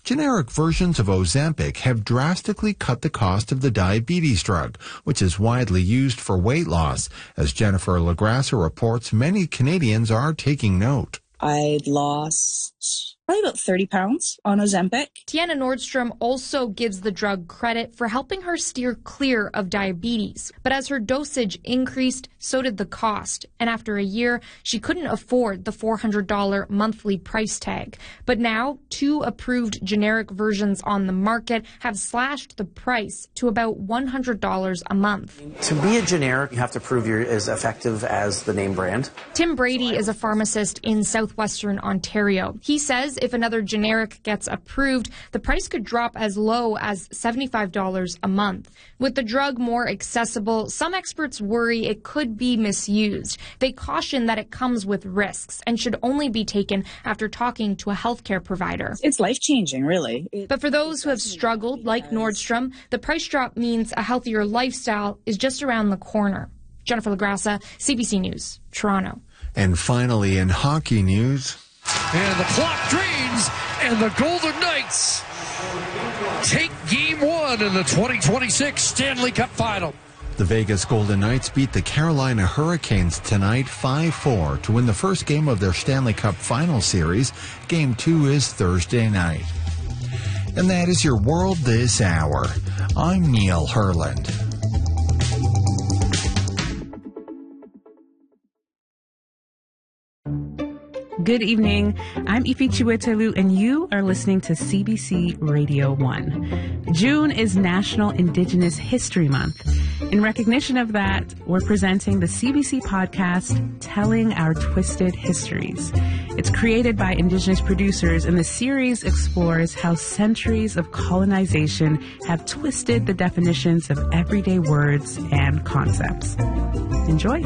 generic versions of Ozempic have drastically cut the cost of the diabetes drug, which is widely used for weight loss. As Jennifer LaGrassa reports, many Canadians are taking note. I lost probably about 30 pounds on Ozempic. Tiana Nordstrom also gives the drug credit for helping her steer clear of diabetes. But as her dosage increased, so did the cost. And after a year, she couldn't afford the $400 monthly price tag. But now, 2 approved generic versions on the market have slashed the price to about $100 a month. To be a generic, you have to prove you're as effective as the name brand. Tim Brady is a pharmacist in southwestern Ontario. He says if another generic gets approved, the price could drop as low as $75 a month. With the drug more accessible, some experts worry it could be misused. They caution that it comes with risks and should only be taken after talking to a healthcare provider. It's life-changing, really. But for those who have struggled, like Nordstrom, the price drop means a healthier lifestyle is just around the corner. Jennifer LaGrassa, CBC News, Toronto. And finally, in hockey news. And the clock drains, and the Golden Knights take Game 1 in the 2026 Stanley Cup Final. The Vegas Golden Knights beat the Carolina Hurricanes tonight 5-4 to win the first game of their Stanley Cup Final Series. Game 2 is Thursday night. And that is your World This Hour. I'm Neil Herland. Good evening. I'm Ifi Chiwetelu, and you are listening to CBC Radio 1. June is National Indigenous History Month. In recognition of that, we're presenting the CBC podcast, Telling Our Twisted Histories. It's created by Indigenous producers, and the series explores how centuries of colonization have twisted the definitions of everyday words and concepts. Enjoy.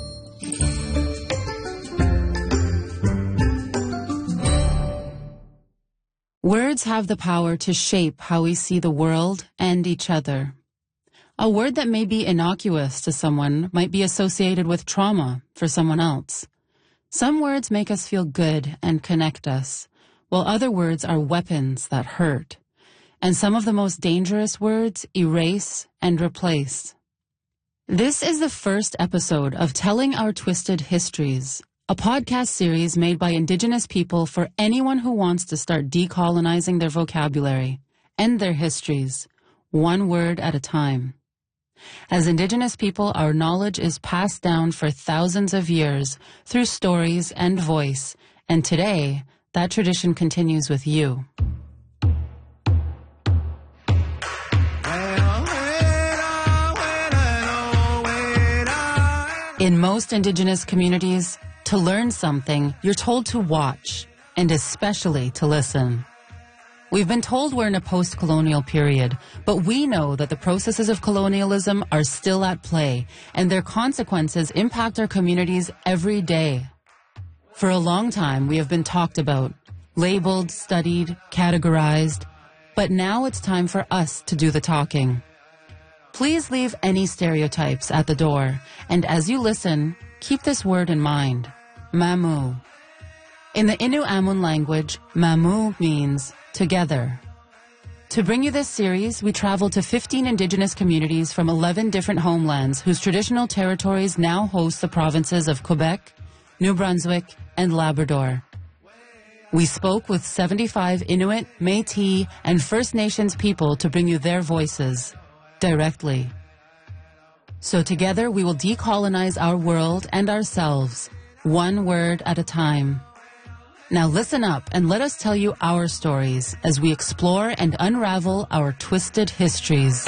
Words have the power to shape how we see the world and each other. A word that may be innocuous to someone might be associated with trauma for someone else. Some words make us feel good and connect us, while other words are weapons that hurt. And some of the most dangerous words erase and replace. This is the first episode of Telling Our Twisted Histories, a podcast series made by Indigenous people for anyone who wants to start decolonizing their vocabulary and their histories, one word at a time. As Indigenous people, our knowledge is passed down for thousands of years through stories and voice, and today, that tradition continues with you. In most Indigenous communities, to learn something, you're told to watch, and especially to listen. We've been told we're in a post-colonial period, but we know that the processes of colonialism are still at play, and their consequences impact our communities every day. For a long time, we have been talked about, labeled, studied, categorized, but now it's time for us to do the talking. Please leave any stereotypes at the door, and as you listen, keep this word in mind, mamu. In the Innu Amun language, mamu means together. To bring you this series, we traveled to 15 Indigenous communities from 11 different homelands whose traditional territories now host the provinces of Quebec, New Brunswick, and Labrador. We spoke with 75 Inuit, Métis, and First Nations people to bring you their voices directly. So together we will decolonize our world and ourselves, one word at a time. Now listen up and let us tell you our stories as we explore and unravel our twisted histories.